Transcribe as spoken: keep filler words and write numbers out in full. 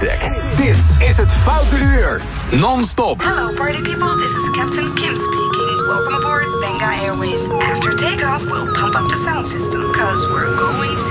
Haystack. Dit is het Foute Uur. Non-stop. Hello party people, this is Captain Kim speaking. Welcome aboard Benga Airways. After takeoff, we'll pump up the sound system, cause we're going to